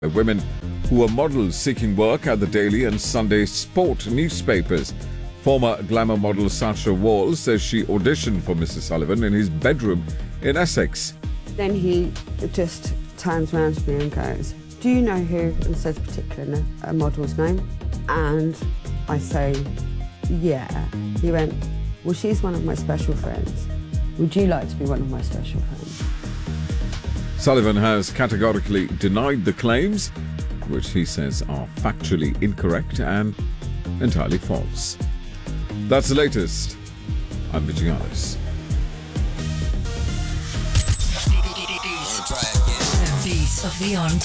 Women who were models seeking work at the Daily and Sunday Sport newspapers. Former glamour model Sasha Wall says she auditioned for Mr. Sullivan in his bedroom in Essex. Then he just turns around to me and goes, "Do you know who?" and says a particular model's name. And I say, "Yeah." He went, "Well, she's one of my special friends. Would you like to be one of my special friends?" Sullivan has categorically denied the claims, which he says are factually incorrect and entirely false. That's the latest. I'm Vijay Alice. The beat of the on